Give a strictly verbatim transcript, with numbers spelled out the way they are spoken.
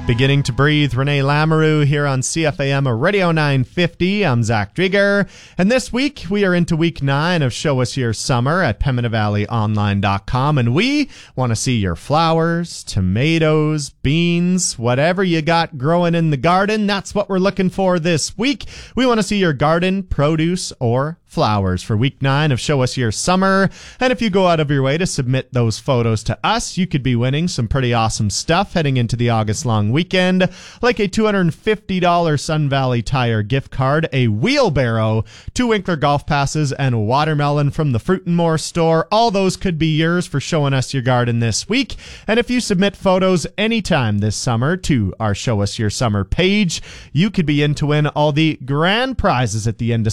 Beginning to Breathe, Renee Lamoureux here on C F A M Radio nine fifty. I'm Zach Drieger, and this week we are into week nine of Show Us Your Summer at Pembina Valley Online dot com, and we want to see your flowers, tomatoes, beans, whatever you got growing in the garden. That's what we're looking for this week. We want to see your garden, produce, or flowers for week nine of Show Us Your Summer. And if you go out of your way to submit those photos to us, you could be winning some pretty awesome stuff heading into the August long weekend, like a two hundred fifty dollars Sun Valley Tire gift card, a wheelbarrow, two Winkler golf passes, and a watermelon from the Fruit and More store. All those could be yours for showing us your garden this week. And if you submit photos anytime this summer to our Show Us Your Summer page, you could be in to win all the grand prizes at the end of